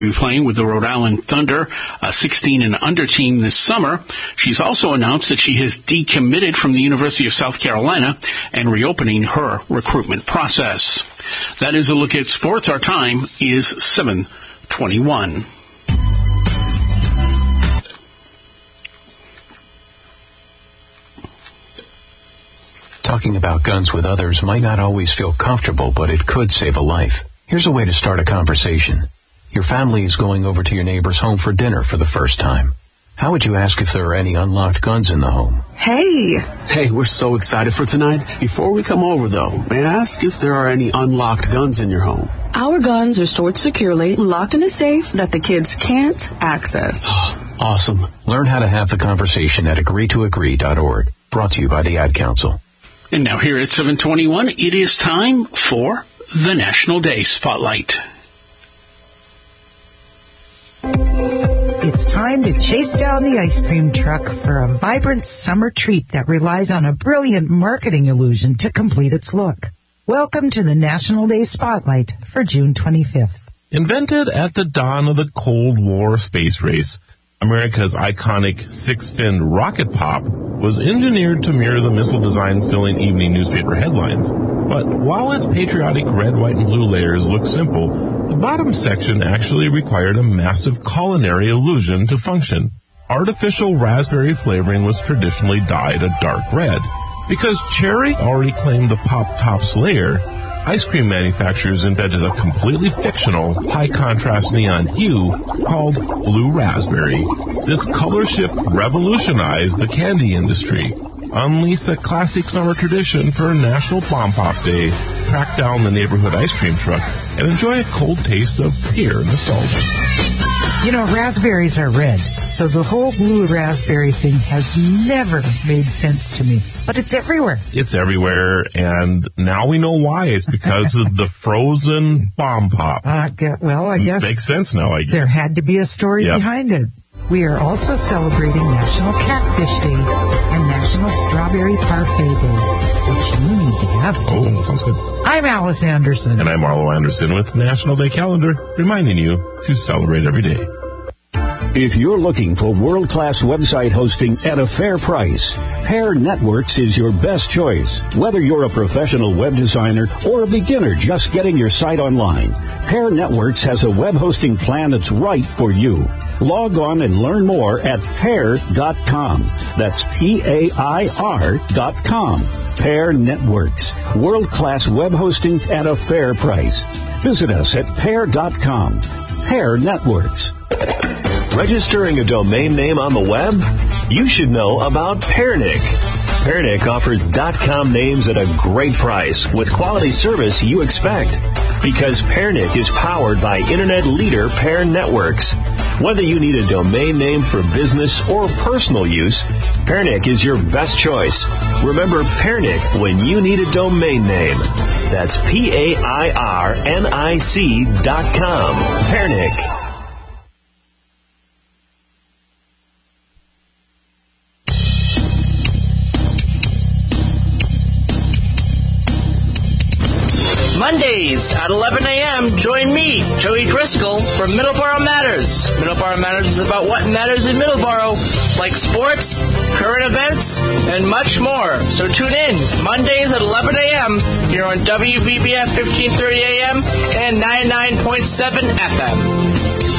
be playing with the Rhode Island Thunder, a 16 and under team this summer. She's also announced that she has decommitted from the University of South Carolina and reopening her recruitment process. That is a look at sports. Our time is 7:21. Talking about guns with others might not always feel comfortable, but it could save a life. Here's a way to start a conversation. Your family is going over to your neighbor's home for dinner for the first time. How would you ask if there are any unlocked guns in the home? Hey, we're so excited for tonight. Before we come over, though, may I ask if there are any unlocked guns in your home? Our guns are stored securely, locked in a safe that the kids can't access. Awesome. Learn how to have the conversation at agreetoagree.org. Brought to you by the Ad Council. And now here at 7:21, it is time for the National Day Spotlight. It's time to chase down the ice cream truck for a vibrant summer treat that relies on a brilliant marketing illusion to complete its look. Welcome to the National Day Spotlight for June 25th. Invented at the dawn of the Cold War space race, America's iconic six-finned rocket pop was engineered to mirror the missile designs filling evening newspaper headlines. But while its patriotic red, white, and blue layers look simple, the bottom section actually required a massive culinary illusion to function. Artificial raspberry flavoring was traditionally dyed a dark red. Because cherry already claimed the Pop Top's layer, ice cream manufacturers invented a completely fictional, high-contrast neon hue called blue raspberry. This color shift revolutionized the candy industry. Unleash a classic summer tradition for National Bomb Pop Day, track down the neighborhood ice cream truck, and enjoy a cold taste of pure nostalgia. You know, raspberries are red, so the whole blue raspberry thing has never made sense to me. But it's everywhere. It's everywhere, and now we know why. It's because of the frozen bomb pop. I guess. Makes sense now, I guess. There had to be a story behind it. We are also celebrating National Catfish Day and National Strawberry Parfait Day, which you need to have today. Oh, sounds good. I'm Alice Anderson. And I'm Arlo Anderson with National Day Calendar, reminding you to celebrate every day. If you're looking for world-class website hosting at a fair price, Pair Networks is your best choice. Whether you're a professional web designer or a beginner just getting your site online, Pair Networks has a web hosting plan that's right for you. Log on and learn more at pair.com. That's PAIR.com. Pair Networks, world-class web hosting at a fair price. Visit us at pair.com. Pair Networks. Registering a domain name on the web? You should know about Pairnic. Pairnic offers .com names at a great price with quality service you expect. Because Pairnic is powered by internet leader Pair Networks. Whether you need a domain name for business or personal use, Pairnic is your best choice. Remember Pairnic when you need a domain name. That's PAIRNIC.com. Pairnic. Mondays at 11 a.m., join me, Joey Driscoll, for Middleborough Matters. Middleborough Matters is about what matters in Middleborough, like sports, current events, and much more. So tune in Mondays at 11 a.m. here on WVBF 1530 a.m. and 99.7 FM.